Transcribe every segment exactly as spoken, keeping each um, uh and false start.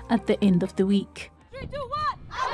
at the end of the week. Three, two, one.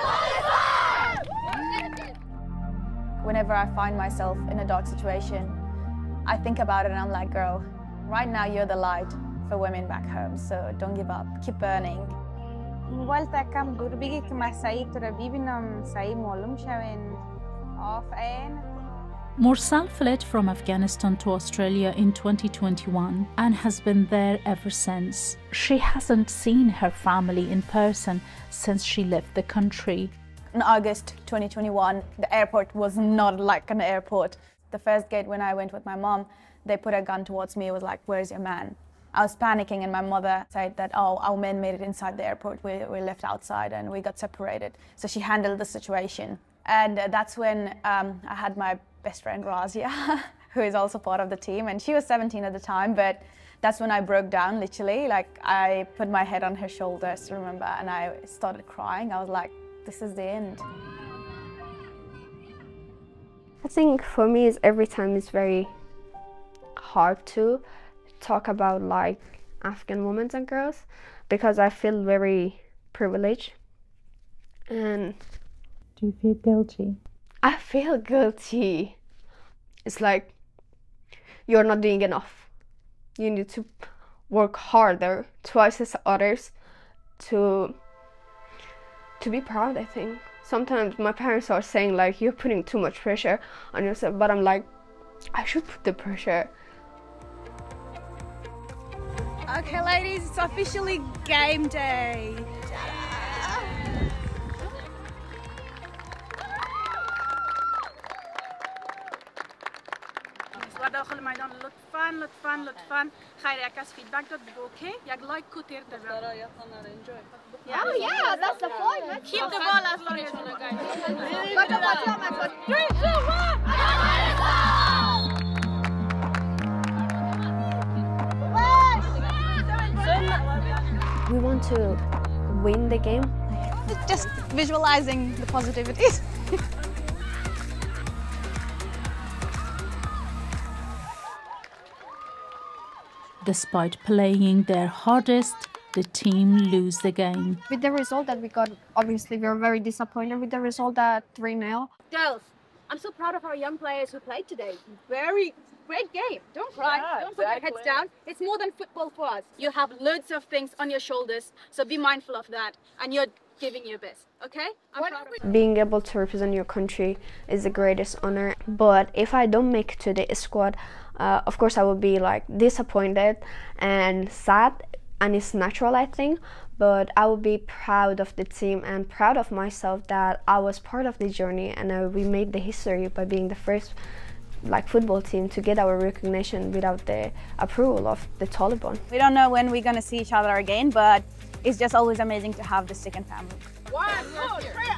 Whenever I find myself in a dark situation, I think about it and I'm like, girl, right now you're the light for women back home, so don't give up, keep burning. Walta kam durbigi kama sai turabibinam sai molum shawen off and Mursal fled from Afghanistan to Australia in twenty twenty-one and has been there ever since. She hasn't seen her family in person since she left the country. In August twenty twenty-one, the airport was not like an airport. The first gate when I went with my mom, they put a gun towards me. It was like, where's your man? I was panicking and my mother said that, oh, our men made it inside the airport. We were left outside and we got separated. So she handled the situation. And that's when um, I had my best friend Razia, who is also part of the team. And she was seventeen at the time, but that's when I broke down, literally. Like, I put my head on her shoulders, remember, and I started crying. I was like, this is the end. I think for me, is every time it's very hard to talk about like Afghan women and girls because I feel very privileged. And do you feel guilty? I feel guilty. It's like you're not doing enough. You need to work harder, twice as others, to to be proud, I think. Sometimes my parents are saying like, you're putting too much pressure on yourself, but I'm like, I should put the pressure. okay, ladies, it's officially game day. داخل میدان لطفاً لطفاً لطفاً خیلی یک از فیدبک داد بگو اوکی یک لایک کو تیر در Oh yeah, that's the point. keep the ball as long as you know guys Three, two, one. We want to win the game. Just visualizing the positivities. Despite playing their hardest, the team lose the game. With the result that we got, obviously we were very disappointed with the result at three nil. Girls, I'm so proud of our young players who played today. Very great game. Don't cry, Yeah, don't put your heads down. It's more than football for us. You have loads of things on your shoulders, so be mindful of that. And you're giving your best, okay? I'm proud of you. Being able to represent your country is the greatest honor. But if I don't make it to the squad, uh, of course I will be like disappointed and sad, and it's natural, I think. But I will be proud of the team and proud of myself that I was part of the journey, and uh, we made the history by being the first like football team to get our recognition without the approval of the Taliban. We don't know when we're going to see each other again, but it's just always amazing to have the second family. one two three